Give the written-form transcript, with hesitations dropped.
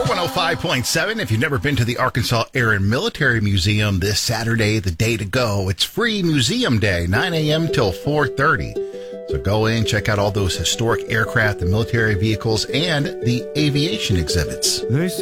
105.7. If you've never been to the Arkansas Air and Military Museum this Saturday, the day to go. It's free museum day, 9 a.m. till 4:30. So go in, check out all those historic aircraft, the military vehicles, and the aviation exhibits.